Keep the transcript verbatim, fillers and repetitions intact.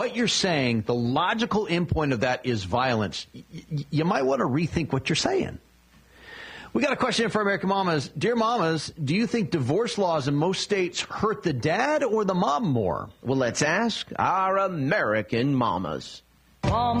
what you're saying, the logical endpoint of that is violence, y- y- you might want to rethink what you're saying. We got a question for American Mamas. Dear Mamas, do you think divorce laws in most states hurt the dad or the mom more? Well, let's ask our American Mamas. Mom.